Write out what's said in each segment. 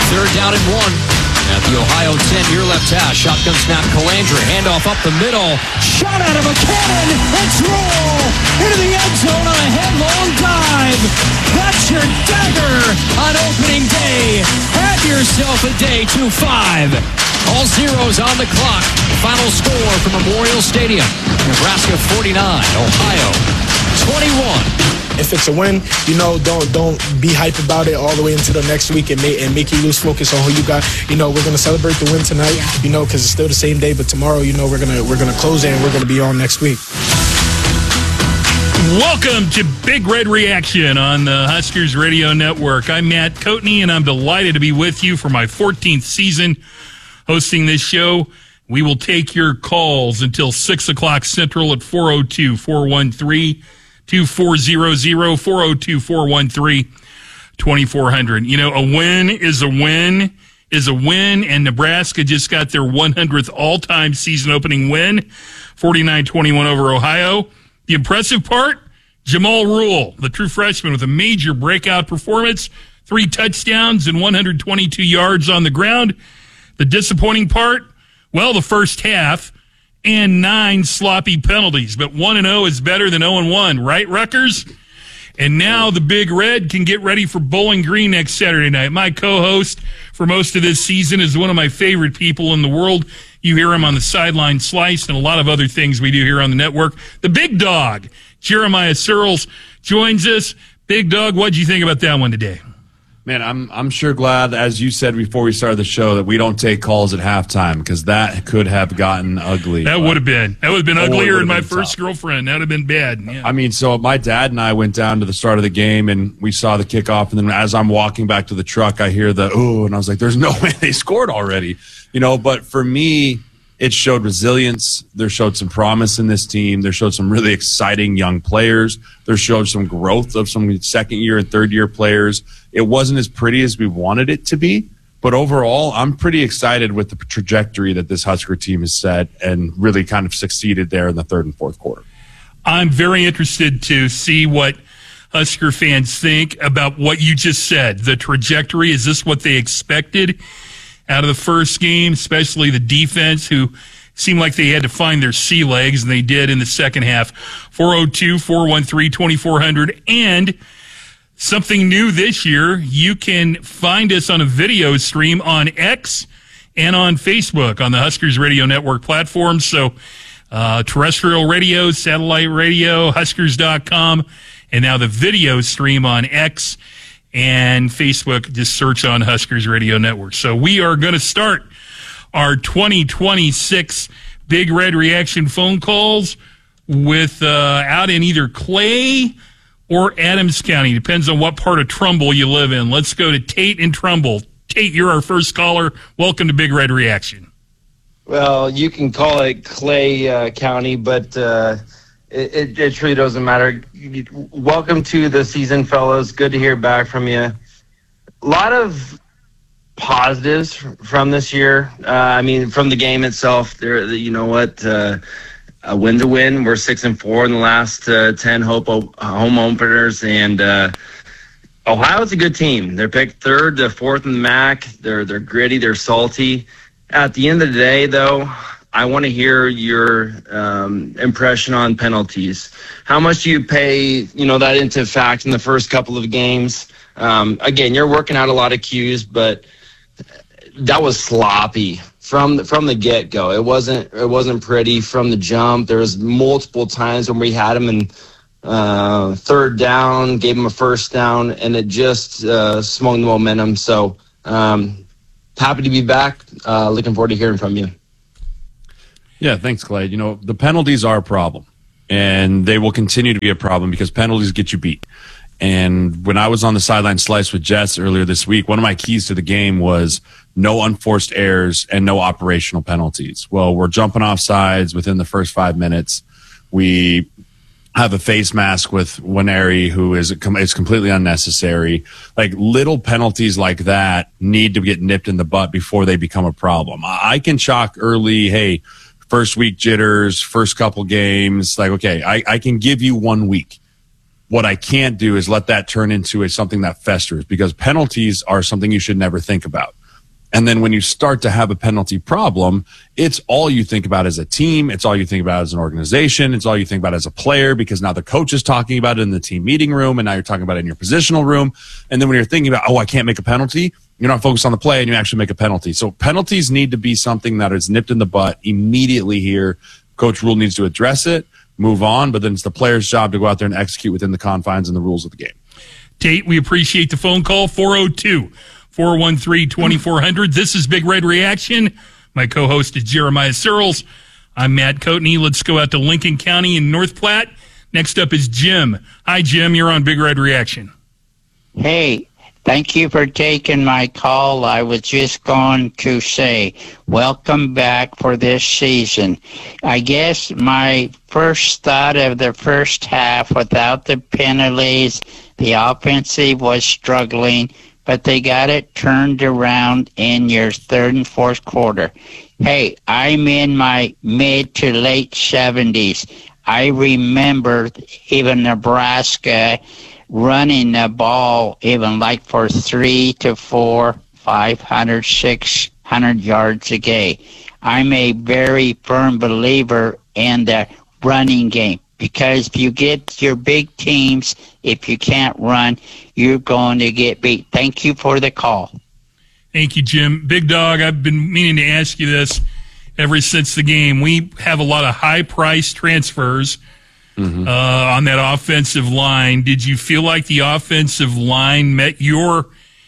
Third down and 1. At the Ohio 10, near left hash. Shotgun snap, Calandra. Handoff up the middle. Shot out of a cannon. Let's roll into the end zone on a headlong dive. That's your dagger on opening day. Have yourself a day 2-5. All zeros on the clock. Final score from Memorial Stadium. Nebraska 49, Ohio 21. If it's a win, don't be hype about it all the way into the next week and make you lose focus on who you got. We're going to celebrate the win tonight, because it's still the same day, but tomorrow, we're going to close it and we're going to be on next week. Welcome to Big Red Reaction on the Huskers Radio Network. I'm Matt Coatney, and I'm delighted to be with you for my 14th season hosting this show. We will take your calls until 6 o'clock Central at 402-413-2400, 402-413-2400. A win is a win is a win, and Nebraska just got their 100th all-time season opening win, 49-21 over Ohio. The impressive part, Jamal Rule, the true freshman with a major breakout performance, 3 touchdowns and 122 yards on the ground. The disappointing part, well, the first half and 9 sloppy penalties. But 1-0 is better than 0-1, right, Rutgers? And now the Big Red can get ready for Bowling Green next Saturday night. My co-host for most of this season is one of my favorite people in the world. You hear him on the Sideline Slice and a lot of other things we do here on the network. The Big Dog, Jeremiah Searles, joins us. Big Dog, what'd you think about that one today? Man, I'm sure glad, as you said before we started the show, that we don't take calls at halftime, because that could have gotten ugly. That would have been uglier than my first girlfriend. That would have been bad. Yeah. I mean, so my dad and I went down to the start of the game, and we saw the kickoff, and then as I'm walking back to the truck, I hear the, ooh, and I was like, there's no way they scored already. But for me, it showed resilience. There showed some promise in this team. There showed some really exciting young players. There showed some growth of some second-year and third-year players. It wasn't as pretty as we wanted it to be, but overall, I'm pretty excited with the trajectory that this Husker team has set and really kind of succeeded there in the third and fourth quarter. I'm very interested to see what Husker fans think about what you just said. The trajectory, is this what they expected out of the first game, especially the defense, who seemed like they had to find their sea legs, and they did in the second half? 402-413-2400. And something new this year, you can find us on a video stream on X and on Facebook on the Huskers Radio Network platform. So terrestrial radio, satellite radio, Huskers.com, and now the video stream on X and Facebook. Just search on Huskers Radio Network. So we are going to start our 2026 Big Red Reaction phone calls with out in either Clay or Adams County. Depends on what part of Trumbull you live in. Let's go to Tate in Trumbull. Tate, you're our first caller. Welcome to Big Red Reaction. Well, you can call it Clay County, but it truly doesn't matter. Welcome to the season, fellas. Good to hear back from you. A lot of positives from this year. From the game itself, you know what? A win's a win. We're 6-4 in the last 10 home openers, and Ohio's a good team. They're picked third to fourth in the MAC. They're gritty. They're salty. At the end of the day, though, I want to hear your impression on penalties. How much do you pay, that into fact in the first couple of games? Again, you're working out a lot of cues, but that was sloppy from the get-go. It wasn't pretty from the jump. There was multiple times when we had him in third down, gave him a first down, and it just swung the momentum. So happy to be back. Looking forward to hearing from you. Yeah, thanks, Clay. The penalties are a problem, and they will continue to be a problem because penalties get you beat. And when I was on the Sideline Slice with Jess earlier this week, one of my keys to the game was no unforced errors and no operational penalties. Well, we're jumping off sides within the first 5 minutes. We have a face mask with Waneri who is completely unnecessary. Like, little penalties like that need to get nipped in the butt before they become a problem. I can chalk early, hey, first week jitters, first couple games, like, okay, I can give you 1 week. What I can't do is let that turn into something that festers, because penalties are something you should never think about. And then when you start to have a penalty problem, it's all you think about as a team. It's all you think about as an organization. It's all you think about as a player, because now the coach is talking about it in the team meeting room, and now you're talking about it in your positional room. And then when you're thinking about, oh, I can't make a penalty, you're not focused on the play and you actually make a penalty. So penalties need to be something that is nipped in the butt immediately here. Coach Rule needs to address it, move on, but then it's the player's job to go out there and execute within the confines and the rules of the game. Tate, we appreciate the phone call. 402-413-2400. This is Big Red Reaction. My co-host is Jeremiah Searles. I'm Matt Coatney. Let's go out to Lincoln County in North Platte. Next up is Jim. Hi, Jim. You're on Big Red Reaction. Hey, thank you for taking my call. I was just going to say welcome back for this season. I guess my first thought of the first half, without the penalties, the offensive was struggling, but they got it turned around in your third and fourth quarter. Hey, I'm in my mid to late 70s. I remember even Nebraska running the ball even like for 300 to 400, 500, 600 yards a game. I'm a very firm believer in the running game, because if you get your big teams, if you can't run, you're going to get beat. Thank you for the call. Thank you, Jim. Big Dog, I've been meaning to ask you this ever since the game. We have a lot of high-priced transfers on that offensive line. Did you feel like the offensive line met your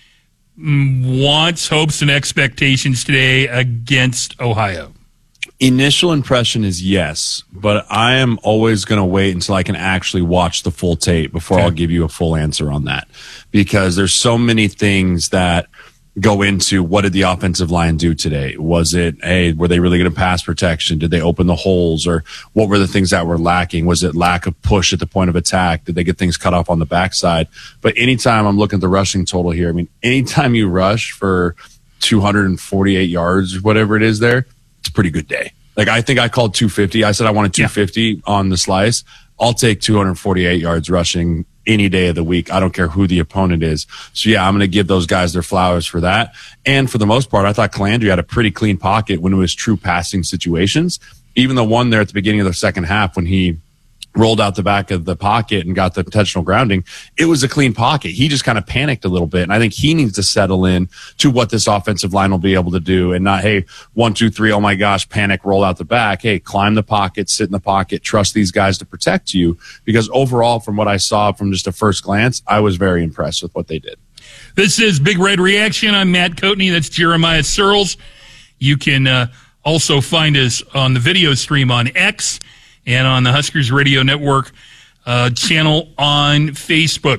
wants, hopes, and expectations today against Ohio? Initial impression is yes, but I am always going to wait until I can actually watch the full tape before I'll give you a full answer on that, because there's so many things that go into what did the offensive line do today? Was it, hey, were they really good at pass protection? Did they open the holes? Or what were the things that were lacking? Was it lack of push at the point of attack? Did they get things cut off on the backside? But anytime I'm looking at the rushing total here, I mean, anytime you rush for 248 yards, whatever it is there, it's a pretty good day. Like, I think I called 250. I said I wanted 250 on the slice. I'll take 248 yards rushing any day of the week. I don't care who the opponent is. So, yeah, I'm going to give those guys their flowers for that. And for the most part, I thought Calandri had a pretty clean pocket when it was true passing situations. Even the one there at the beginning of the second half when he rolled out the back of the pocket and got the intentional grounding, it was a clean pocket. He just kind of panicked a little bit. And I think he needs to settle in to what this offensive line will be able to do, and not, hey, 1, 2, 3, oh my gosh, panic, roll out the back. Hey, climb the pocket, sit in the pocket, trust these guys to protect you. Because overall, from what I saw from just a first glance, I was very impressed with what they did. This is Big Red Reaction. I'm Matt Coatney. That's Jeremiah Searles. You can also find us on the video stream on X and on the Huskers Radio Network channel on Facebook.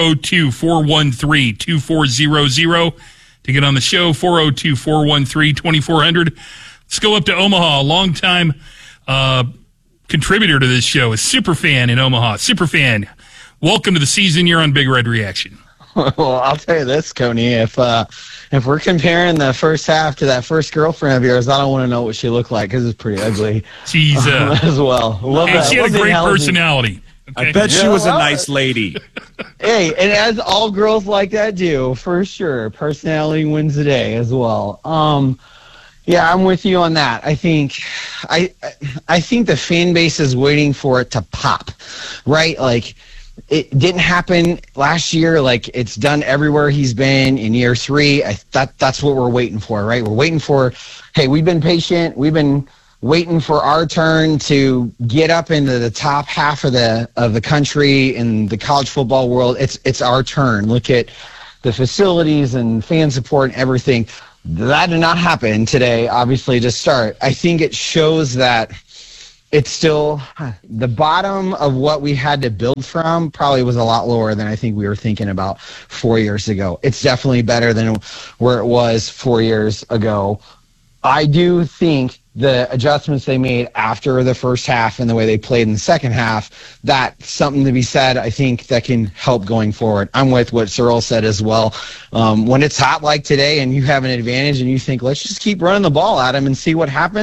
402-413-2400 to get on the show. 402-413-2400. Let's go up to Omaha. A longtime contributor to this show, a superfan in Omaha. Superfan, welcome to the season. You're on Big Red Reaction. Well, I'll tell you this, Coney. If we're comparing the first half to that first girlfriend of yours, I don't want to know what she looked like, because it's pretty ugly. She's as well. she had a great personality. Okay. I bet she was a nice lady. Hey, and as all girls like that do, for sure, personality wins the day as well. Yeah, I'm with you on that. I think the fan base is waiting for it to pop, right? Like, it didn't happen last year. Like, it's done everywhere he's been in year 3. That's what we're waiting for, right? We're waiting for, hey, we've been patient. We've been waiting for our turn to get up into the top half of the country in the college football world. It's our turn. Look at the facilities and fan support and everything. That did not happen today, obviously, to start. I think it shows that it's still the bottom of what we had to build from probably was a lot lower than I think we were thinking about 4 years ago. It's definitely better than where it was 4 years ago. I do think the adjustments they made after the first half and the way they played in the second half, that's something to be said, I think, that can help going forward. I'm with what Searle said as well. When it's hot like today and you have an advantage and you think, let's just keep running the ball at them and see what happens,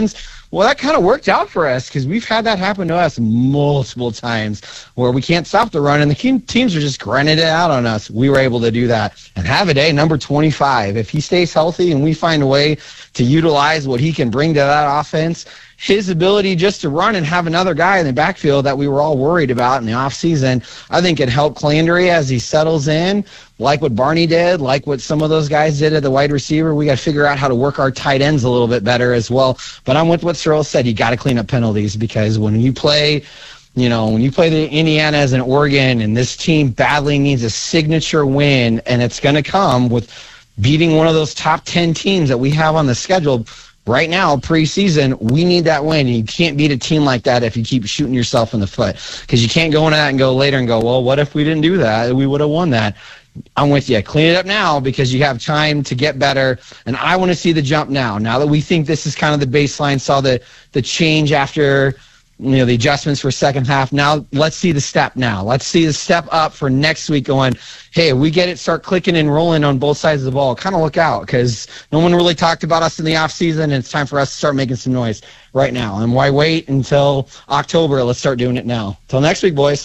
Well, that kind of worked out for us because we've had that happen to us multiple times where we can't stop the run and the teams are just grinding it out on us. We were able to do that. And Haviday, number 25, if he stays healthy and we find a way to utilize what he can bring to that offense, his ability just to run and have another guy in the backfield that we were all worried about in the offseason, I think it helped Calandry as he settles in, like what Barney did, like what some of those guys did at the wide receiver. We got to figure out how to work our tight ends a little bit better as well. But I'm with what Cyril said. You got to clean up penalties because when you play the Indiana's and Oregon and this team badly needs a signature win, and it's going to come with beating one of those top 10 teams that we have on the schedule right now, preseason, we need that win. You can't beat a team like that if you keep shooting yourself in the foot because you can't go into that and go later and go, well, what if we didn't do that? We would have won that. I'm with you. Clean it up now because you have time to get better, and I want to see the jump now. Now that we think this is kind of the baseline, saw the change after the adjustments for second half. Now let's see the step now. Let's see the step up for next week going, hey, we get it, start clicking and rolling on both sides of the ball. Kind of look out because no one really talked about us in the offseason, and it's time for us to start making some noise right now. And why wait until October? Let's start doing it now. Till next week, boys.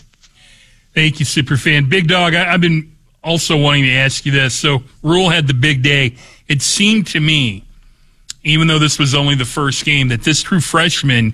Thank you, Superfan. Big Dog, I've been also wanting to ask you this. So Rule had the big day. It seemed to me, even though this was only the first game, that this true freshman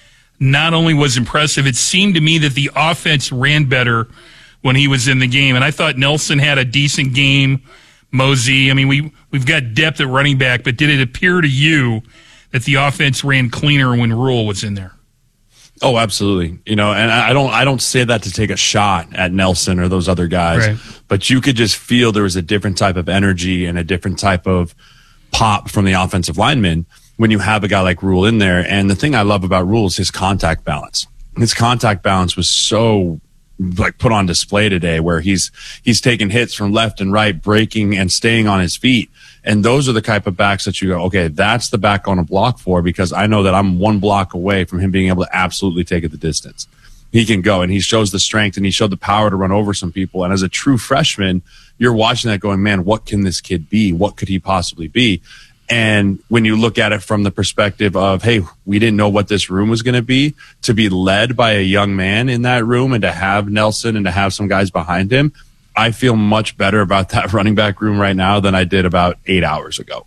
not only was impressive, it seemed to me that the offense ran better when he was in the game. And I thought Nelson had a decent game. Mosey, I mean, we've got depth at running back, but did it appear to you that the offense ran cleaner when Rule was in there? Oh, absolutely. And I don't say that to take a shot at Nelson or those other guys, right. But you could just feel there was a different type of energy and a different type of pop from the offensive linemen when you have a guy like Rule in there. And the thing I love about Rule is his contact balance. His contact balance was so put on display today, where he's taking hits from left and right, breaking and staying on his feet. And those are the type of backs that you go, okay, that's the back on a block for, because I know that I'm one block away from him being able to absolutely take it the distance. He can go, and he shows the strength, and he showed the power to run over some people. And as a true freshman, you're watching that going, man, what can this kid be? What could he possibly be? And when you look at it from the perspective of, hey, we didn't know what this room was going to be led by a young man in that room and to have Nelson and to have some guys behind him, I feel much better about that running back room right now than I did about 8 hours ago.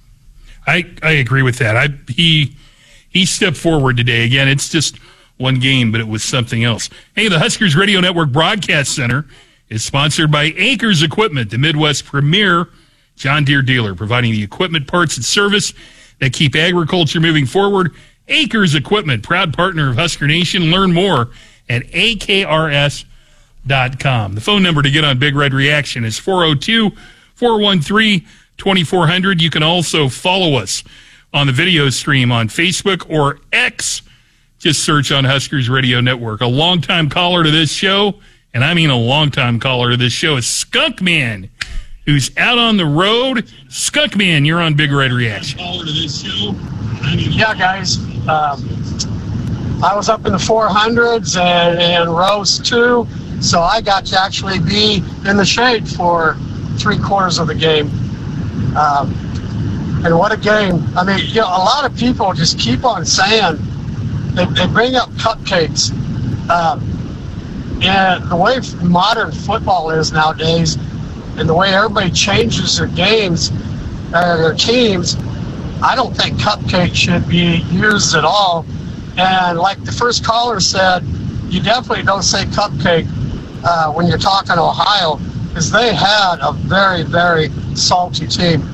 I agree with that. He stepped forward today. Again, it's just one game, but it was something else. Hey, the Huskers Radio Network Broadcast Center is sponsored by Acres Equipment, the Midwest premier John Deere dealer, providing the equipment, parts, and service that keep agriculture moving forward. Acres Equipment, proud partner of Husker Nation. Learn more at akrs.com. The phone number to get on Big Red Reaction is 402-413-2400. You can also follow us on the video stream on Facebook or X. Just search on Huskers Radio Network. A longtime caller to this show, and I mean a longtime caller to this show, is Skunk Man, who's out on the road. Skunk Man, you're on Big Red Reaction. Yeah, guys. I was up in the 400s and rows 2, so I got to actually be in the shade for 3/4 of the game. And what a game. I mean, a lot of people just keep on saying, they bring up cupcakes. And the way modern football is nowadays, and the way everybody changes their games, their teams, I don't think cupcake should be used at all. And like the first caller said, you definitely don't say cupcake when you're talking Ohio, because they had a very, very salty team.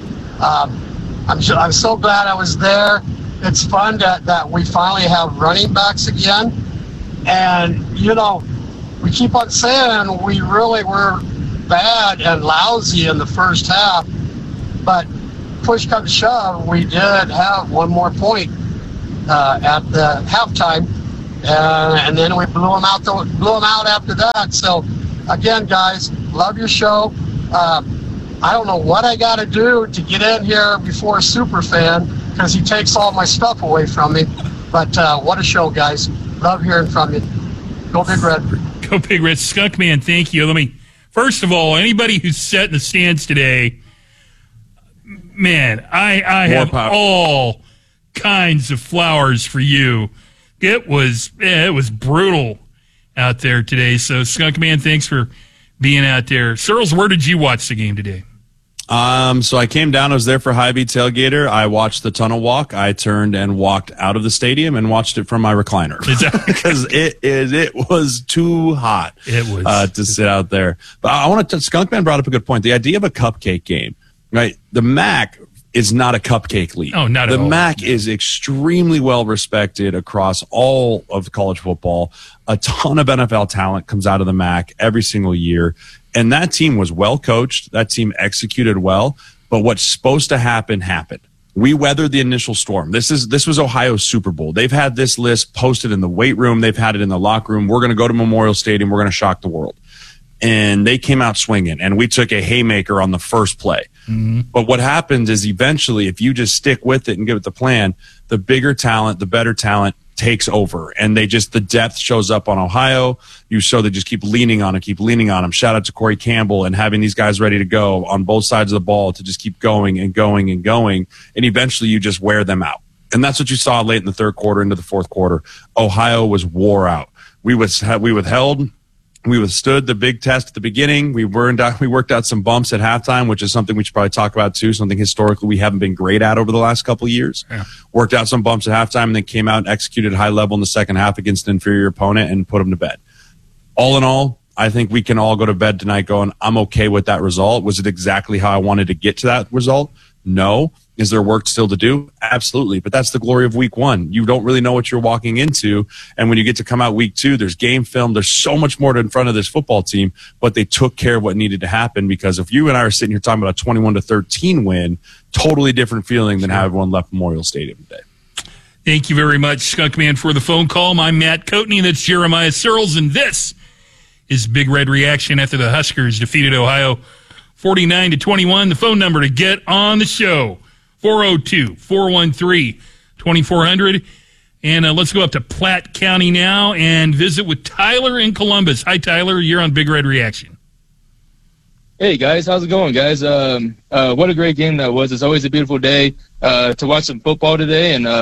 I'm so glad I was there. It's fun that we finally have running backs again. And, we keep on saying we really were bad and lousy in the first half, but push come to shove, we did have one more point at the halftime, and then we blew them out after that. So again, guys, love your show. I don't know what I got to do to get in here before Superfan, because he takes all my stuff away from me. But what a show, guys. Love hearing from you. Go Big Red. Go Big Red. Skunk Man, thank you. First of all, anybody who's sat in the stands today, man, I have all kinds of flowers for you. It was brutal out there today. So, Skunk Man, thanks for being out there. Searles, where did you watch the game today? So I came down. I was there for Hy-Vee Tailgater. I watched the tunnel walk. I turned and walked out of the stadium and watched it from my recliner because it was too hot. It was to sit out there. But I want to. Skunk Man brought up a good point. The idea of a cupcake game, right? The MAC is not a cupcake league. Oh, not at all. The MAC is extremely well respected across all of college football. A ton of NFL talent comes out of the MAC every single year. And that team was well coached. That team executed well. But what's supposed to happen happened. We weathered the initial storm. This was Ohio's Super Bowl. They've had this list posted in the weight room. They've had it in the locker room. We're going to go to Memorial Stadium. We're going to shock the world. And they came out swinging, and we took a haymaker on the first play. Mm-hmm. But what happens is eventually, if you just stick with it and give it the plan, the bigger talent, the better talent takes over. And the depth shows up on Ohio. They just keep leaning on them. Shout out to Corey Campbell and having these guys ready to go on both sides of the ball to just keep going and going and going. And eventually you just wear them out. And that's what you saw late in the third quarter into the fourth quarter. Ohio was wore out. We withstood the big test at the beginning. We worked out some bumps at halftime, which is something we should probably talk about too, something historically we haven't been great at over the last couple of years. Yeah. Worked out some bumps at halftime and then came out and executed high level in the second half against an inferior opponent and put them to bed. All in all, I think we can all go to bed tonight going, I'm okay with that result. Was it exactly how I wanted to get to that result? No. Is there work still to do? Absolutely. But that's the glory of week one. You don't really know what you're walking into. And when you get to come out week two, there's game film. There's so much more in front of this football team, but they took care of what needed to happen, because if you and I are sitting here talking about a 21-13 win, totally different feeling than how everyone left Memorial Stadium today. Thank you very much, Skunk Man, for the phone call. I'm Matt Coatney. That's Jeremiah Searles, and this is Big Red Reaction after the Huskers defeated Ohio 49-21. The phone number to get on the show, 402-413-2400. And let's go up to Platte County now and visit with Tyler in Columbus. Hi, Tyler. You're on Big Red Reaction. Hey, guys. How's it going, guys? What a great game that was. It's always a beautiful day to watch some football today. And,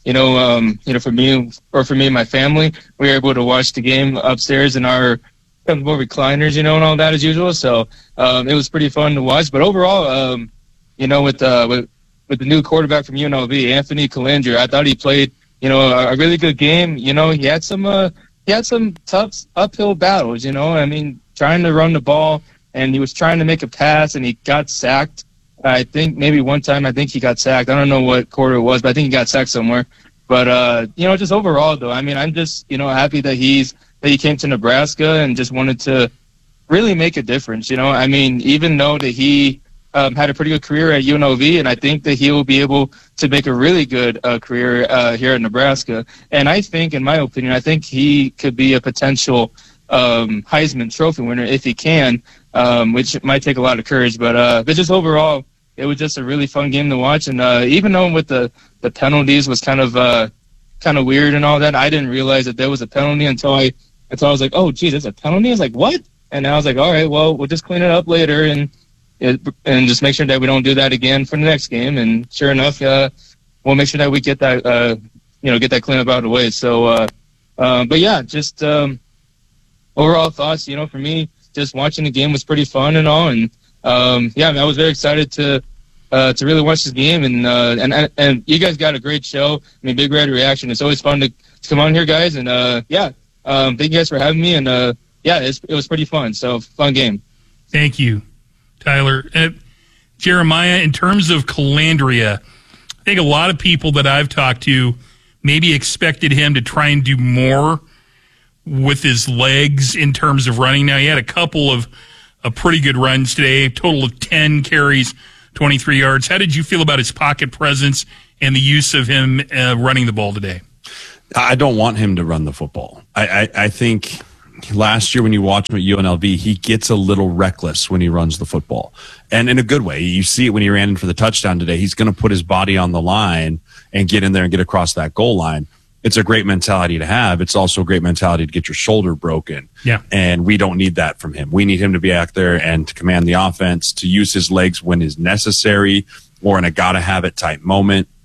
for me and my family, we were able to watch the game upstairs in our comfortable recliners, and all that as usual. So it was pretty fun to watch. But overall, with the new quarterback from UNLV, Anthony Colandrea, I thought he played, a really good game. He had some tough uphill battles. Trying to run the ball, and he was trying to make a pass, and he got sacked. I think maybe one time he got sacked. I don't know what quarter it was, but I think he got sacked somewhere. But just overall though, I'm just happy that he came to Nebraska and just wanted to really make a difference. Even though that he had a pretty good career at UNLV, and I think that he will be able to make a really good career here at Nebraska. And I think, in my opinion, he could be a potential Heisman Trophy winner if he can, which might take a lot of courage. But just overall, it was just a really fun game to watch. And even though with the penalties was kind of weird and all that, I didn't realize that there was a penalty until I was like, oh, geez, there's a penalty? I was like, what? And I was like, all right, well, we'll just clean it up later and just make sure that we don't do that again for the next game. And sure enough, we'll make sure that we get that, get that cleanup out of the way. So, but yeah, just overall thoughts, for me, just watching the game was pretty fun and all. And I was very excited to really watch this game. And you guys got a great show. Big Red Reaction. It's always fun to come on here, guys. And thank you guys for having me. And it was pretty fun. So fun game. Thank you, Tyler. Jeremiah, in terms of Colandrea, I think a lot of people that I've talked to maybe expected him to try and do more with his legs in terms of running. Now, he had a couple of pretty good runs today, a total of 10 carries, 23 yards. How did you feel about his pocket presence and the use of him running the ball today? I don't want him to run the football. I think last year when you watch him at UNLV, he gets a little reckless when he runs the football. And in a good way. You see it when he ran in for the touchdown today. He's going to put his body on the line and get in there and get across that goal line. It's a great mentality to have. It's also a great mentality to get your shoulder broken. Yeah. And we don't need that from him. We need him to be out there and to command the offense, to use his legs when is necessary or in a gotta-have-it type moment.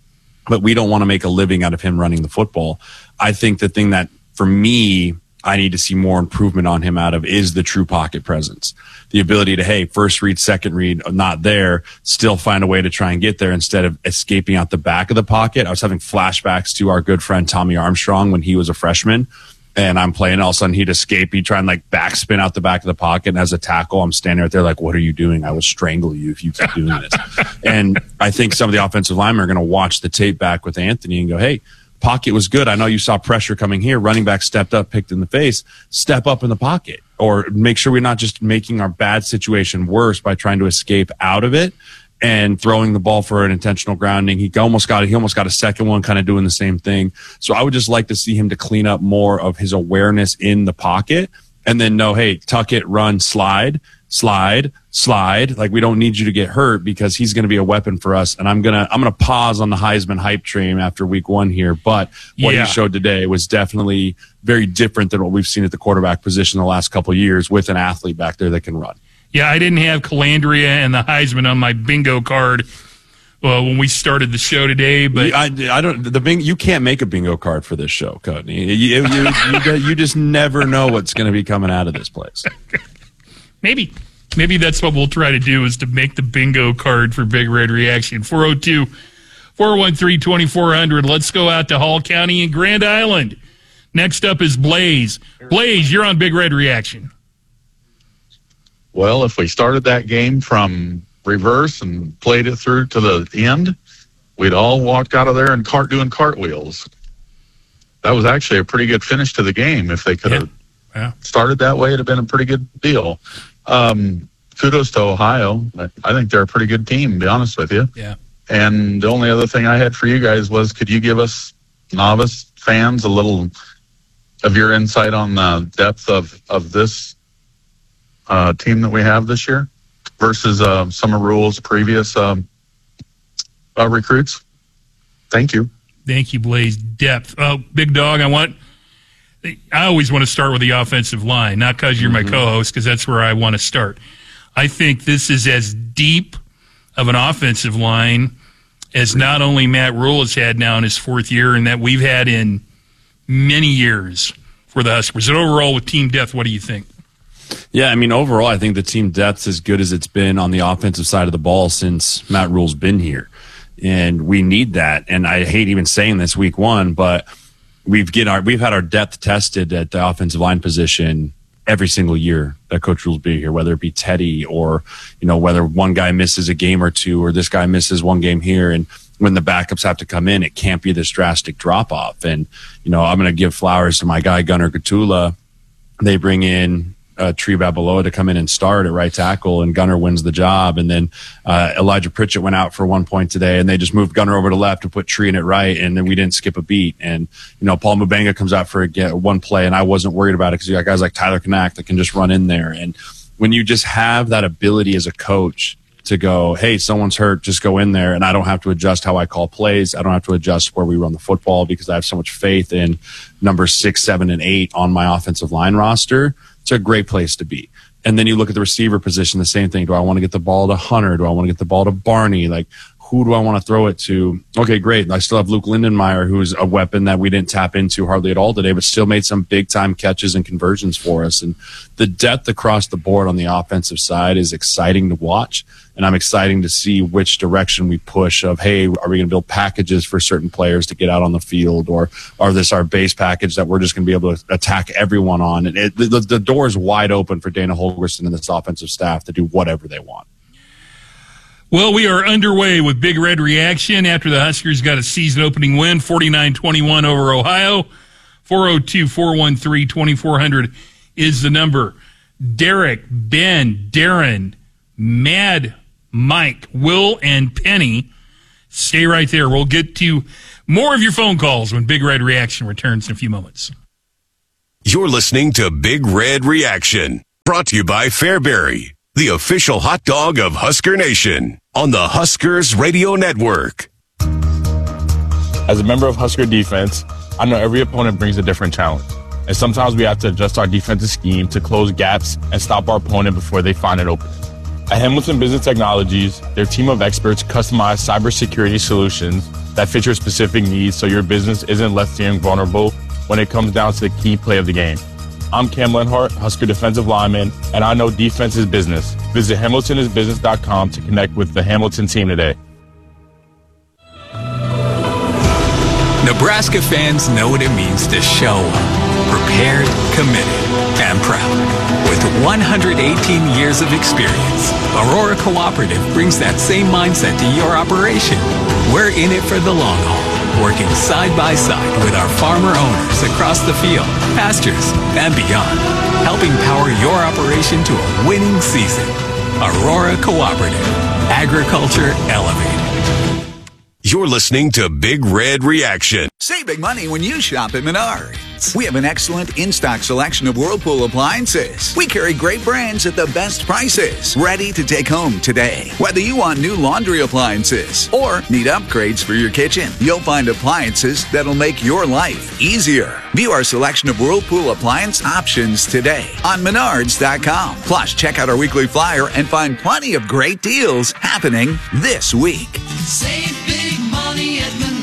but we don't want to make a living out of him running the football. I think the thing that, for me, I need to see more improvement on him out of is the true pocket presence. The ability to, hey, first read, second read, not there, still find a way to try and get there instead of escaping out the back of the pocket. I was having flashbacks to our good friend Tommy Armstrong when he was a freshman, and I'm playing, all of a sudden he'd escape, he'd try and like backspin out the back of the pocket, and as a tackle, I'm standing right there like, what are you doing? I will strangle you if you keep doing this. And I think some of the offensive linemen are going to watch the tape back with Anthony and go, hey, pocket was good. I know you saw pressure coming here. Running back stepped up, picked in the face. Step up in the pocket, or make sure we're not just making our bad situation worse by trying to escape out of it and throwing the ball for an intentional grounding. He almost got a second one, kind of doing the same thing. So I would just like to see him to clean up more of his awareness in the pocket, and then know, hey, tuck it, run, slide. Like, we don't need you to get hurt, because he's going to be a weapon for us. And I'm going to pause on the Heisman hype train after week 1 here. But what he showed today was definitely very different than what we've seen at the quarterback position the last couple of years, with an athlete back there that can run. Yeah, I didn't have Calandria and the Heisman on my bingo card when we started the show today, but I don't. You can't make a bingo card for this show, Cody. You just never know what's going to be coming out of this place. Maybe that's what we'll try to do, is to make the bingo card for Big Red Reaction. 402-413-2400. Let's go out to Hall County and Grand Island. Next up is Blaze. Blaze, you're on Big Red Reaction. Well, if we started that game from reverse and played it through to the end, we'd all walked out of there and doing cartwheels. That was actually a pretty good finish to the game. If they could have started that way, it'd have been a pretty good deal. Kudos to Ohio. I think they're a pretty good team, to be honest with you. Yeah. And the only other thing I had for you guys was, could you give us novice fans a little of your insight on the depth of this team that we have this year versus Summer Rule's previous recruits? Thank you. Thank you, Blaze. Depth. Oh, Big Dog, I always want to start with the offensive line, not because you're my co-host, because that's where I want to start. I think this is as deep of an offensive line as not only Matt Rule has had now in his 4th year, and that we've had in many years for the Huskers. And overall, with team depth, what do you think? Yeah, I mean, overall, I think the team depth's as good as it's been on the offensive side of the ball since Matt Rule's been here. And we need that. And I hate even saying this week 1, but we've had our depth tested at the offensive line position every single year that Coach Rule's been here, whether it be Teddy or, whether one guy misses a game or two, or this guy misses one game here. And when the backups have to come in, it can't be this drastic drop off. And, I'm going to give flowers to my guy, Gunnar Gatula. They bring in Tree Babaloa to come in and start at right tackle, and Gunnar wins the job. And then Elijah Pritchett went out for one point today, and they just moved Gunnar over to left to put Tree in at right, and then we didn't skip a beat. And Paul Mubenga comes out for one play, and I wasn't worried about it because you got guys like Tyler Knack that can just run in there. And when you just have that ability as a coach to go, hey, someone's hurt, just go in there, and I don't have to adjust how I call plays. I don't have to adjust where we run the football because I have so much faith in numbers 6, 7, and 8 on my offensive line roster. It's a great place to be. And then you look at the receiver position, the same thing. Do I want to get the ball to Hunter? Do I want to get the ball to Barney? Like, who do I want to throw it to? Okay, great. I still have Luke Lindenmeyer, who's a weapon that we didn't tap into hardly at all today, but still made some big-time catches and conversions for us. And the depth across the board on the offensive side is exciting to watch. And I'm excited to see which direction we push of, hey, are we going to build packages for certain players to get out on the field, or are this our base package that we're just going to be able to attack everyone on? And the door is wide open for Dana Holgorsen and this offensive staff to do whatever they want. Well, we are underway with Big Red Reaction after the Huskers got a season-opening win, 49-21 over Ohio. 402-413-2400 is the number. Derek, Ben, Darren, Mad Mike, Will, and Penny. Stay right there. We'll get to more of your phone calls when Big Red Reaction returns in a few moments. You're listening to Big Red Reaction, brought to you by Fairbury, the official hot dog of Husker Nation, on the Huskers Radio Network. As a member of Husker defense, I know every opponent brings a different challenge, and sometimes we have to adjust our defensive scheme to close gaps and stop our opponent before they find it open. At Hamilton Business Technologies, their team of experts customize cybersecurity solutions that fit your specific needs so your business isn't left feeling vulnerable when it comes down to the key play of the game. I'm Cam Lenhart, Husker defensive lineman, and I know defense is business. Visit hamiltonisbusiness.com to connect with the Hamilton team today. Nebraska fans know what it means to show up, prepared, committed, and proud. With 118 years of experience, Aurora Cooperative brings that same mindset to your operation. We're in it for the long haul, working side by side with our farmer owners across the field, pastures, and beyond, helping power your operation to a winning season. Aurora Cooperative, agriculture elevated. You're listening to Big Red Reaction. Save big money when you shop at Menards. We have an excellent in-stock selection of Whirlpool appliances. We carry great brands at the best prices, ready to take home today. Whether you want new laundry appliances or need upgrades for your kitchen, you'll find appliances that'll make your life easier. View our selection of Whirlpool appliance options today on Menards.com. Plus, check out our weekly flyer and find plenty of great deals happening this week. Save big money at Menards.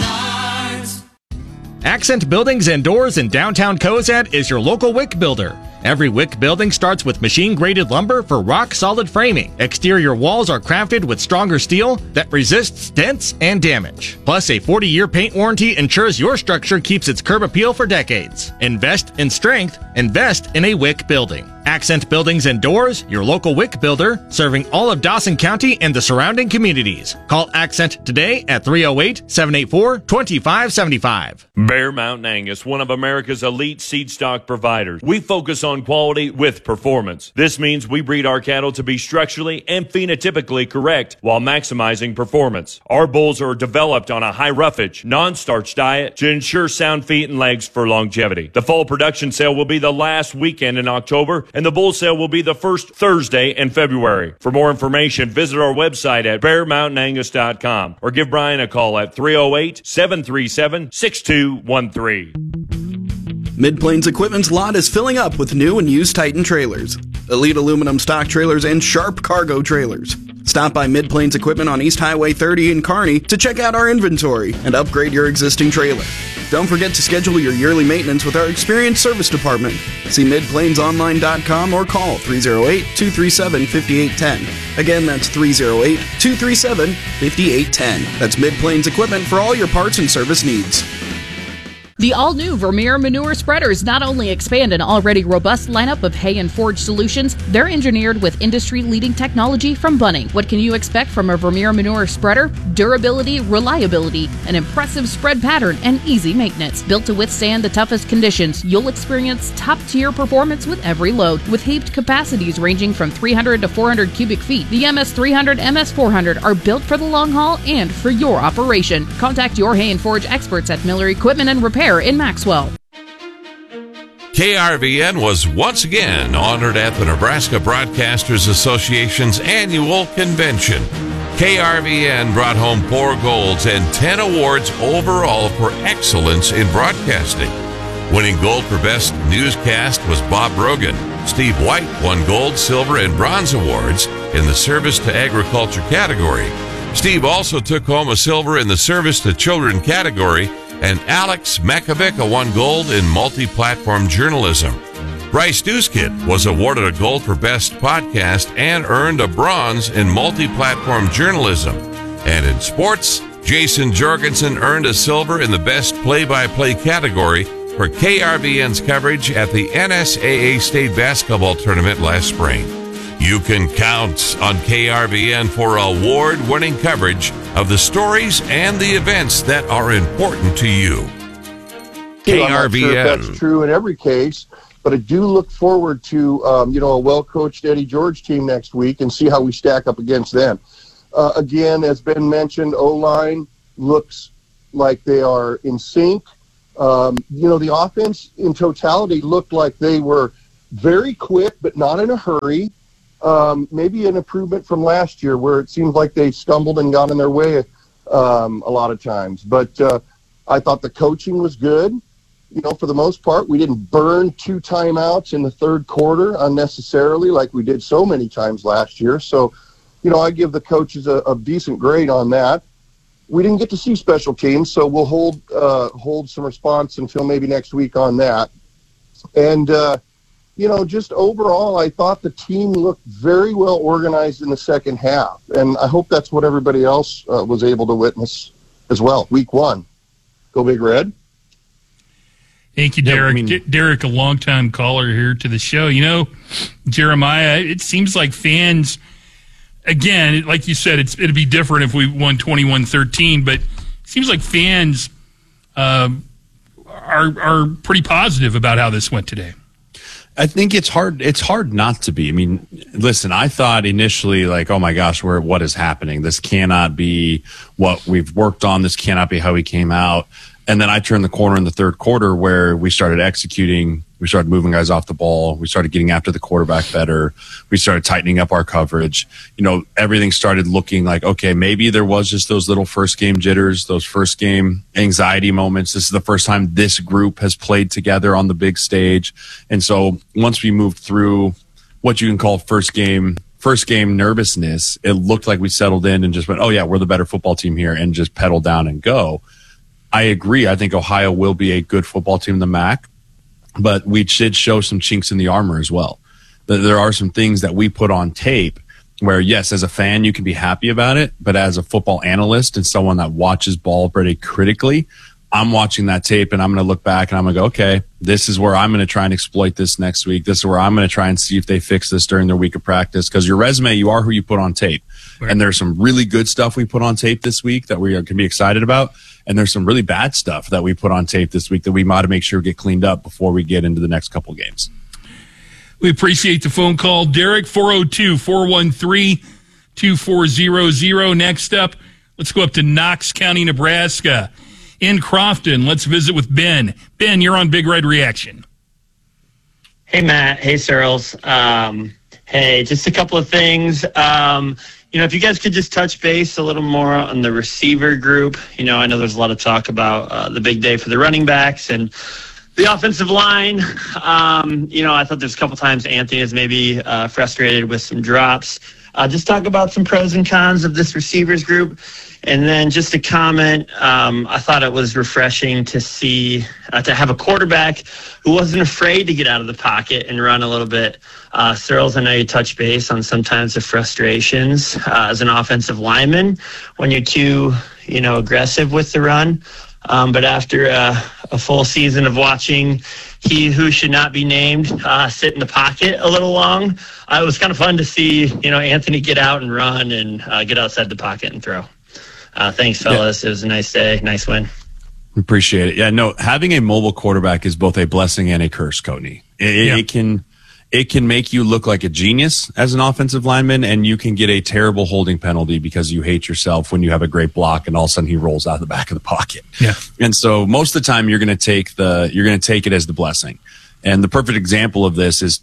Accent Buildings and Doors in downtown Cozad is your local WIC builder. Every WIC building starts with machine-graded lumber for rock-solid framing. Exterior walls are crafted with stronger steel that resists dents and damage. Plus, a 40-year paint warranty ensures your structure keeps its curb appeal for decades. Invest in strength. Invest in a WIC building. Accent Buildings and Doors, your local WIC builder, serving all of Dawson County and the surrounding communities. Call Accent today at 308-784-2575. Bear Mountain Angus, one of America's elite seed stock providers. We focus on quality with performance. This means we breed our cattle to be structurally and phenotypically correct while maximizing performance. Our bulls are developed on a high roughage, non-starch diet to ensure sound feet and legs for longevity. The fall production sale will be the last weekend in October, and the bull sale will be the first Thursday in February. For more information, visit our website at bearmountainangus.com or give Brian a call at 308-737-6213. Mid-Plains Equipment's lot is filling up with new and used Titan trailers, Elite aluminum stock trailers, and Sharp cargo trailers. Stop by Mid-Plains Equipment on East Highway 30 in Kearney to check out our inventory and upgrade your existing trailer. Don't forget to schedule your yearly maintenance with our experienced service department. See midplainsonline.com or call 308-237-5810. Again, that's 308-237-5810. That's Mid-Plains Equipment for all your parts and service needs. The all-new Vermeer manure spreaders not only expand an already robust lineup of hay and forage solutions, they're engineered with industry-leading technology from Bunning. What can you expect from a Vermeer manure spreader? Durability, reliability, an impressive spread pattern, and easy maintenance. Built to withstand the toughest conditions, you'll experience top-tier performance with every load. With heaped capacities ranging from 300 to 400 cubic feet, the MS300, MS400 are built for the long haul and for your operation. Contact your hay and forage experts at Miller Equipment and Repair in Maxwell. KRVN was once again honored at the Nebraska Broadcasters Association's annual convention. KRVN brought home 4 golds and 10 awards overall for excellence in broadcasting. Winning gold for Best Newscast was Bob Brogan. Steve White won gold, silver, and bronze awards in the Service to Agriculture category. Steve also took home a silver in the Service to Children category, and Alex Makovica won gold in multi-platform journalism. Bryce Dooskid was awarded a gold for Best Podcast and earned a bronze in multi-platform journalism. And in sports, Jason Jorgensen earned a silver in the Best Play-by-Play category for KRVN's coverage at the NSAA State Basketball Tournament last spring. You can count on KRVN for award-winning coverage of the stories and the events that are important to you. KRVN. I'm not sure if that's true in every case, but I do look forward to a well-coached Eddie George team next week and see how we stack up against them. Again, as Ben mentioned, O-line looks like they are in sync. The offense in totality looked like they were very quick, but not in a hurry. Maybe an improvement from last year where it seemed like they stumbled and got in their way a lot of times. But I thought the coaching was good. For the most part, we didn't burn 2 timeouts in the third quarter unnecessarily like we did so many times last year. So I give the coaches a decent grade on that. We didn't get to see special teams, so we'll hold some response until maybe next week on that. And, just overall, I thought the team looked very well organized in the second half. And I hope that's what everybody else was able to witness as well. Week 1. Go Big Red. Thank you, Derek. Derek, a longtime caller here to the show. Jeremiah, it seems like fans, again, like you said, it'd be different if we won 21-13, but it seems like fans are pretty positive about how this went today. I think it's hard not to be. I mean, listen, I thought initially, like, oh my gosh, what is happening? This cannot be what we've worked on. This cannot be how we came out. And then I turned the corner in the third quarter where we started executing. We started moving guys off the ball. We started getting after the quarterback better. We started tightening up our coverage. Everything started looking like, okay, maybe there was just those little first game jitters, those first game anxiety moments. This is the first time this group has played together on the big stage. And so once we moved through what you can call first game nervousness, it looked like we settled in and just went, oh yeah, we're the better football team here, and just pedal down and go. I agree. I think Ohio will be a good football team in the MAC, but we should show some chinks in the armor as well. There are some things that we put on tape where, yes, as a fan, you can be happy about it, but as a football analyst and someone that watches ball pretty critically, I'm watching that tape and I'm going to look back and I'm going to go, okay, this is where I'm going to try and exploit this next week. This is where I'm going to try and see if they fix this during their week of practice, because your resume, you are who you put on tape. Right. And there's some really good stuff we put on tape this week that we can be excited about. And there's some really bad stuff that we put on tape this week that we might make sure get cleaned up before we get into the next couple games. We appreciate the phone call, Derek. 402-413-2400. Next up, let's go up to Knox County, Nebraska. In Crofton, let's visit with Ben. Ben, you're on Big Red Reaction. Hey, Matt. Hey, Searles. Hey, just a couple of things. If you guys could just touch base a little more on the receiver group. I know there's a lot of talk about the big day for the running backs and the offensive line. I thought there's a couple times Anthony is maybe frustrated with some drops. Just talk about some pros and cons of this receivers group. And then just a comment, I thought it was refreshing to see, to have a quarterback who wasn't afraid to get out of the pocket and run a little bit. Searles, I know you touch base on sometimes the frustrations as an offensive lineman when you're too, aggressive with the run. But after a full season of watching he who should not be named sit in the pocket a little long, it was kind of fun to see, Anthony get out and run and get outside the pocket and throw. Thanks, fellas. Yeah. It was a nice day. Nice win. Appreciate it. Yeah, no, having a mobile quarterback is both a blessing and a curse, Cody. It can make you look like a genius as an offensive lineman, and you can get a terrible holding penalty because you hate yourself when you have a great block and all of a sudden he rolls out of the back of the pocket. Yeah. And so most of the time you're going to take it as the blessing. And the perfect example of this is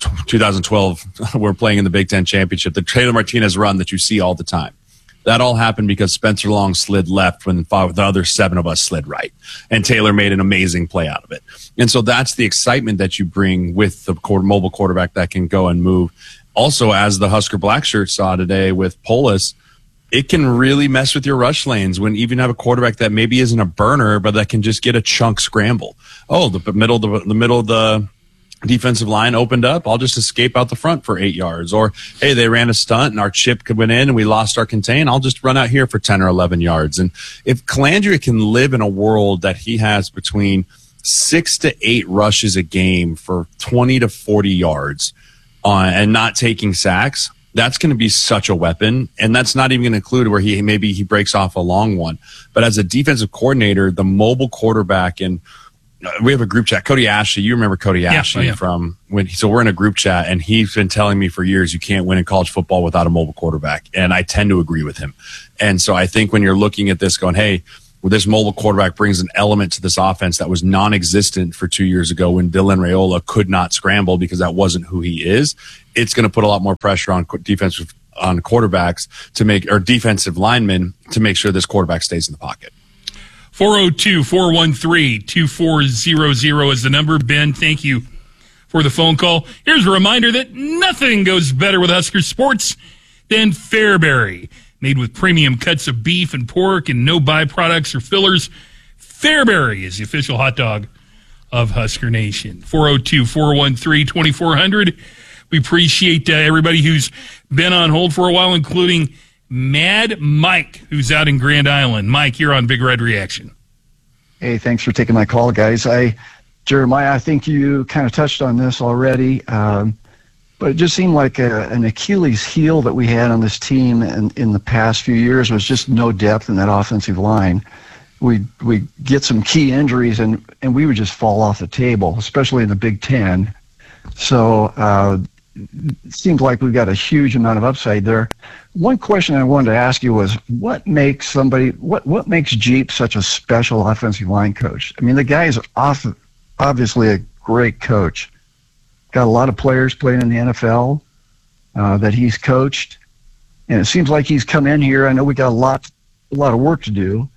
2012. We're playing in the Big Ten Championship, the Taylor Martinez run that you see all the time. That all happened because Spencer Long slid left when the other 7 of us slid right. And Taylor made an amazing play out of it. And so that's the excitement that you bring with the mobile quarterback that can go and move. Also, as the Husker Black Shirt saw today with Polis, it can really mess with your rush lanes when even have a quarterback that maybe isn't a burner, but that can just get a chunk scramble. Oh, the middle of the defensive line opened up, I'll just escape out the front for 8 yards. Or, hey, they ran a stunt and our chip went in and we lost our contain, I'll just run out here for 10 or 11 yards. And if Calandria can live in a world that he has between 6 to 8 rushes a game for 20 to 40 yards and not taking sacks, that's going to be such a weapon. And that's not even going to include where he breaks off a long one. But as a defensive coordinator, the mobile quarterback, and we have a group chat. Cody Ashley, you remember Cody Ashley from when? So we're in a group chat, and he's been telling me for years you can't win in college football without a mobile quarterback, and I tend to agree with him. And so I think when you're looking at this, going, hey, well, this mobile quarterback brings an element to this offense that was non-existent for 2 years ago when Dylan Raiola could not scramble because that wasn't who he is. It's going to put a lot more pressure on quarterbacks or defensive linemen to make sure this quarterback stays in the pocket. 402-413-2400 is the number. Ben, thank you for the phone call. Here's a reminder that nothing goes better with Husker sports Then Fairbury, made with premium cuts of beef and pork and no byproducts or fillers. Fairbury is the official hot dog of Husker Nation. 402-413-2400. We appreciate everybody who's been on hold for a while, including Mad Mike, who's out in Grand Island. Mike, you're on Big Red Reaction. Hey, thanks for taking my call, guys. Jeremiah, I think you kind of touched on this already, but it just seemed like an Achilles heel that we had on this team in the past few years was just no depth in that offensive line. We get some key injuries, and we would just fall off the table, especially in the Big Ten. So it seems like we've got a huge amount of upside there. One question I wanted to ask you was, what makes Jeep such a special offensive line coach? I mean, the guy is obviously a great coach. Got a lot of players playing in the NFL that he's coached, and it seems like he's come in here. I know we got a lot of work to do,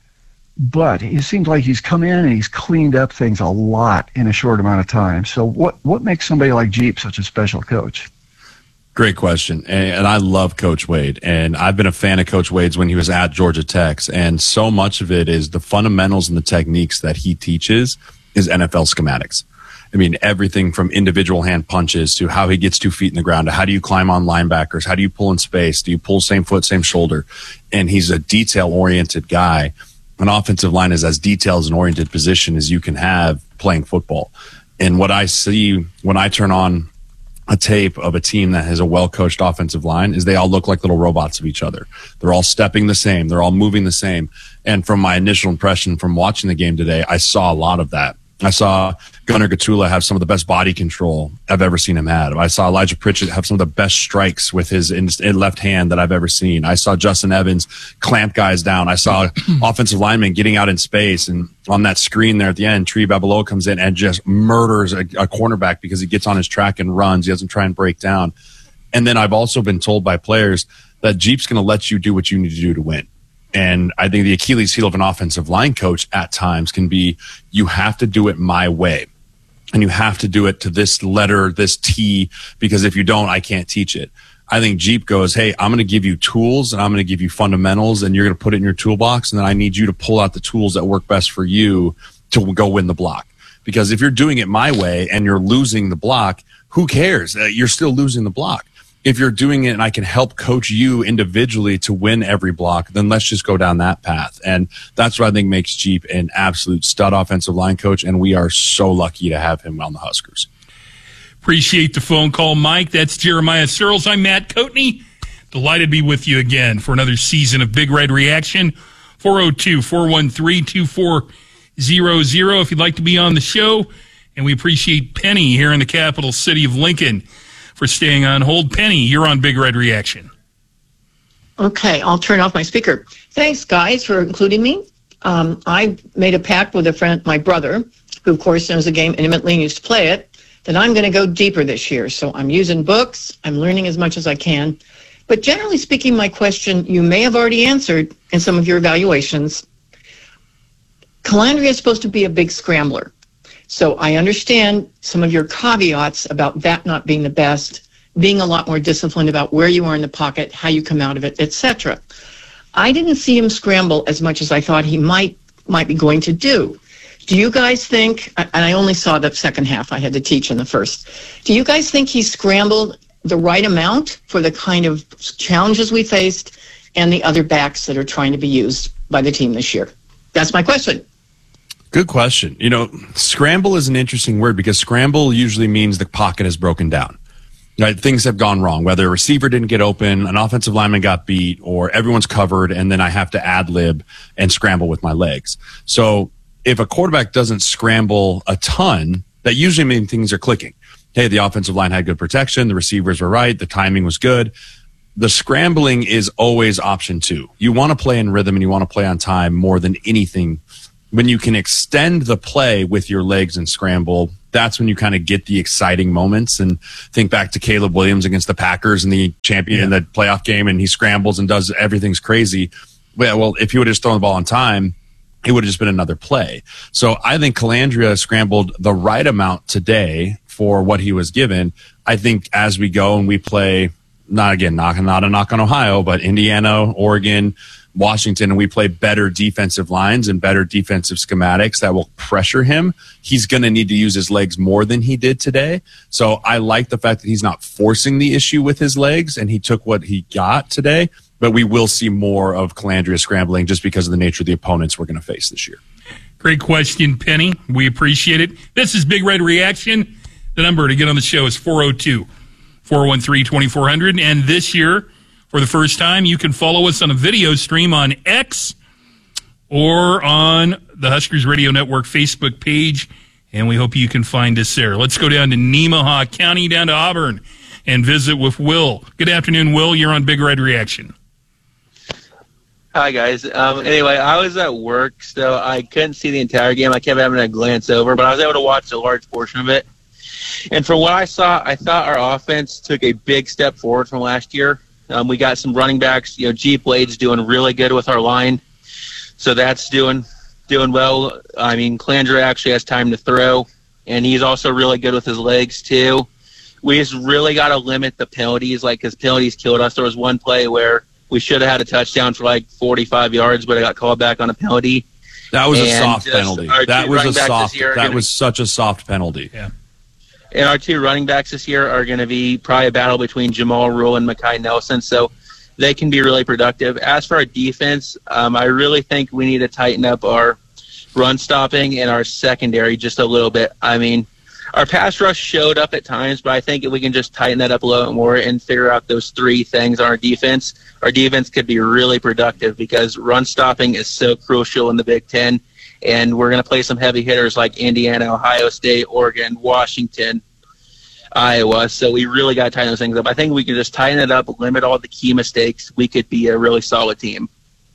but it seems like he's come in and he's cleaned up things a lot in a short amount of time. So what makes somebody like Jeep such a special coach? Great question. And I love Coach Wade. And I've been a fan of Coach Wade's when he was at Georgia Tech. And so much of it is the fundamentals and the techniques that he teaches is NFL schematics. I mean, everything from individual hand punches to how he gets 2 feet in the ground to how do you climb on linebackers? How do you pull in space? Do you pull same foot, same shoulder? And he's a detail-oriented guy. An offensive line is as detailed and oriented position as you can have playing football. And what I see when I turn on a tape of a team that has a well-coached offensive line is they all look like little robots of each other. They're all stepping the same. They're all moving the same. And from my initial impression from watching the game today, I saw a lot of that. I saw Gunnar Gatula have some of the best body control I've ever seen him have. I saw Elijah Pritchett have some of the best strikes with his left hand that I've ever seen. I saw Justin Evans clamp guys down. I saw offensive linemen getting out in space. And on that screen there at the end, Tree Babaloa comes in and just murders a cornerback because he gets on his track and runs. He doesn't try and break down. And then I've also been told by players that Jeep's going to let you do what you need to do to win. And I think the Achilles heel of an offensive line coach at times can be, you have to do it my way. And you have to do it to this letter, this T, because if you don't, I can't teach it. I think Jeep goes, hey, I'm going to give you tools and I'm going to give you fundamentals and you're going to put it in your toolbox. And then I need you to pull out the tools that work best for you to go win the block. Because if you're doing it my way and you're losing the block, who cares? You're still losing the block. If you're doing it and I can help coach you individually to win every block, then let's just go down that path. And that's what I think makes Jeep an absolute stud offensive line coach. And we are so lucky to have him on the Huskers. Appreciate the phone call, Mike. That's Jeremiah Searles. I'm Matt Coatney. Delighted to be with you again for another season of Big Red Reaction. 402-413-2400 if you'd like to be on the show. And we appreciate Penny here in the capital city of Lincoln for staying on hold. Penny, you're on Big Red Reaction. Okay, I'll turn off my speaker. Thanks, guys, for including me. I made a pact with a friend, my brother, who, of course, knows the game intimately and used to play it, that I'm going to go deeper this year. So I'm using books. I'm learning as much as I can. But generally speaking, my question you may have already answered in some of your evaluations. Calandria is supposed to be a big scrambler. So I understand some of your caveats about that not being the best, being a lot more disciplined about where you are in the pocket, how you come out of it, etc. I didn't see him scramble as much as I thought he might be going to do. Do you guys think, and I only saw the second half, I had to teach in the first, do you guys think he scrambled the right amount for the kind of challenges we faced and the other backs that are trying to be used by the team this year? That's my question. Good question. You know, scramble is an interesting word because scramble usually means the pocket is broken down. Right? Things have gone wrong, whether a receiver didn't get open, an offensive lineman got beat, or everyone's covered, and then I have to ad-lib and scramble with my legs. So if a quarterback doesn't scramble a ton, that usually means things are clicking. Hey, the offensive line had good protection, the receivers were right, the timing was good. The scrambling is always option 2. You want to play in rhythm and you want to play on time more than anything. When you can extend the play with your legs and scramble, that's when you kind of get the exciting moments. And think back to Caleb Williams against the Packers in the in the playoff game, and he scrambles and does everything's crazy. Well, if he would have just thrown the ball on time, it would have just been another play. So I think Calandria scrambled the right amount today for what he was given. I think as we go and we play not a knock on Ohio, but Indiana, Oregon, Washington, and we play better defensive lines and better defensive schematics that will pressure him, he's going to need to use his legs more than he did today. So I like the fact that he's not forcing the issue with his legs, and he took what he got today. But we will see more of Calandria scrambling just because of the nature of the opponents we're going to face this year. Great question, Penny. We appreciate it. This is Big Red Reaction. The number to get on the show is 402-413-2400. And this year, for the first time, you can follow us on a video stream on X or on the Huskers Radio Network Facebook page. And we hope you can find us there. Let's go down to Nemaha County, down to Auburn, and visit with Will. Good afternoon, Will. You're on Big Red Reaction. Hi, guys. Anyway, I was at work, so I couldn't see the entire game. I kept having to glance over, but I was able to watch a large portion of it. And from what I saw, I thought our offense took a big step forward from last year. We got some running backs. G. Blade's doing really good with our line, so that's doing well. I mean, Calandria actually has time to throw, and he's also really good with his legs, too. We just really got to limit the penalties, because penalties killed us. There was one play where we should have had a touchdown for 45 yards, but it got called back on a penalty. That was a soft penalty. That was such a soft penalty. Yeah. And our two running backs this year are going to be probably a battle between Jamal Rule and Makai Nelson, so they can be really productive. As for our defense, I really think we need to tighten up our run stopping and our secondary just a little bit. I mean, our pass rush showed up at times, but I think if we can just tighten that up a little bit more and figure out those three things on our defense could be really productive because run stopping is so crucial in the Big Ten, and we're going to play some heavy hitters like Indiana, Ohio State, Oregon, Washington, Iowa, so we really got to tighten those things up. I think we can just tighten it up, limit all the key mistakes. We could be a really solid team.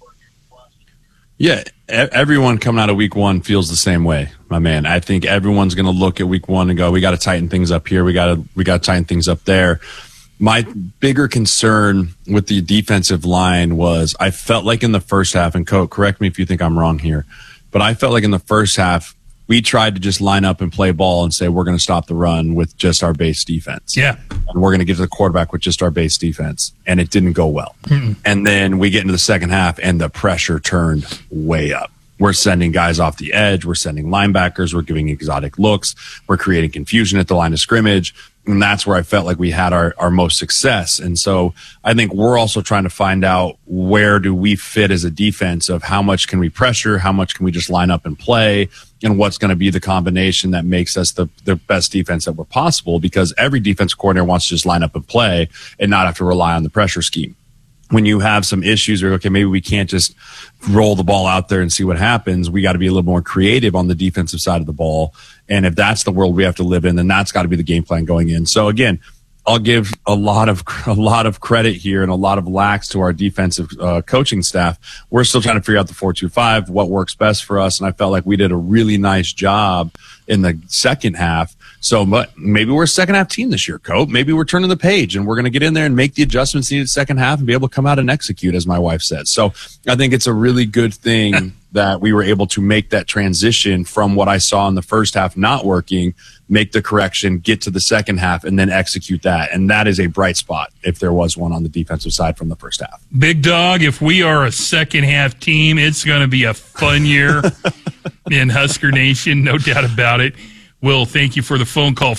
Yeah, everyone coming out of week one feels the same way, my man. I think everyone's going to look at week one and go, we got to tighten things up here. We got to tighten things up there. My bigger concern with the defensive line was I felt like in the first half, and correct me if you think I'm wrong here, but I felt like in the first half, we tried to just line up and play ball and say, we're going to stop the run with just our base defense. Yeah. And we're going to get to the quarterback with just our base defense. And it didn't go well. Mm-mm. And then we get into the second half and the pressure turned way up. We're sending guys off the edge. We're sending linebackers. We're giving exotic looks. We're creating confusion at the line of scrimmage. And that's where I felt like we had our most success. And so I think we're also trying to find out where do we fit as a defense of how much can we pressure, how much can we just line up and play, and what's going to be the combination that makes us the best defense that we're possible, because every defense coordinator wants to just line up and play and not have to rely on the pressure scheme. When you have some issues or, okay, maybe we can't just roll the ball out there and see what happens, we got to be a little more creative on the defensive side of the ball. And if that's the world we have to live in, then that's got to be the game plan going in. So again, I'll give a lot of credit here and a lot of lax to our defensive coaching staff. We're still trying to figure out the 4-2-5, what works best for us. And I felt like we did a really nice job in the second half. So maybe we're a second half team this year, Cope. Maybe we're turning the page and we're going to get in there and make the adjustments needed second half and be able to come out and execute, as my wife said. So I think it's a really good thing that we were able to make that transition from what I saw in the first half not working, make the correction, get to the second half, and then execute that. And that is a bright spot if there was one on the defensive side from the first half. Big Dog, if we are a second half team, it's going to be a fun year in Husker Nation, no doubt about it. Will, thank you for the phone call.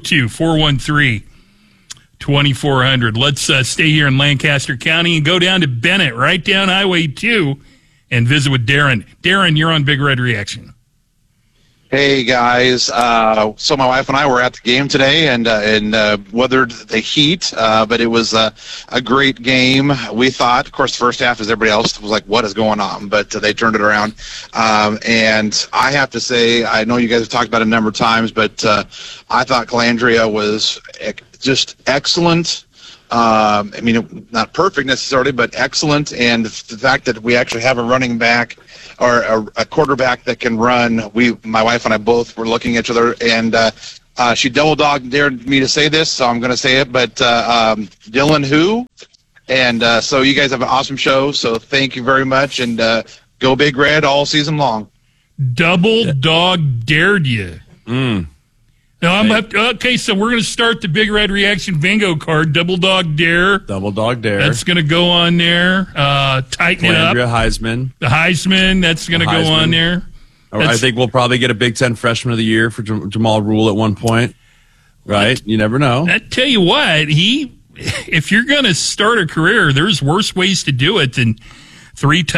402-413-2400. Let's stay here in Lancaster County and go down to Bennett, right down Highway 2, and visit with Darren. Darren, you're on Big Red Reaction. Hey, guys. So my wife and I were at the game today and weathered the heat, but it was a great game. We thought, of course, the first half, as everybody else, was like, what is going on? But they turned it around. And I have to say, I know you guys have talked about it a number of times, but I thought Calandria was just excellent. I mean, not perfect necessarily, but excellent. And the fact that we actually have a running back or a quarterback that can run, my wife and I both were looking at each other, and she double-dogged dared me to say this, so I'm going to say it, but Dylan who? And so you guys have an awesome show, so thank you very much, and go Big Red all season long. Double dog dared you. No, okay, so we're going to start the Big Red Reaction bingo card, Double Dog Dare. Double Dog Dare. That's going to go on there. Tighten it up. Heisman. The Heisman, that's going to go on there. I think we'll probably get a Big Ten Freshman of the Year for Jamal Rule at one point. Right? You never know. I tell you what, if you're going to start a career, there's worse ways to do it than 3